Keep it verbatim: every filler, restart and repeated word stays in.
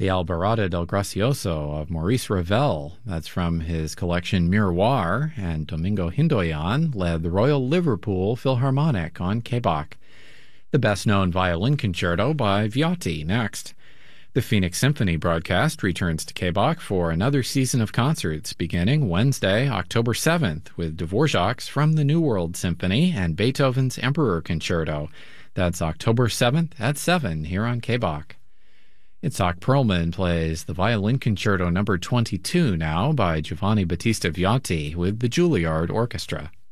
The Alborada del Gracioso of Maurice Ravel, that's from his collection Miroir, and Domingo Hindoyan led the Royal Liverpool Philharmonic on K B A C. The best-known violin concerto by Viotti next. The Phoenix Symphony broadcast returns to K B A C for another season of concerts beginning Wednesday, October seventh, with Dvorak's From the New World Symphony and Beethoven's Emperor Concerto. That's October seventh at seven here on K B A C. Itzhak Perlman plays the Violin Concerto number twenty-two now by Giovanni Battista Viotti with the Juilliard Orchestra.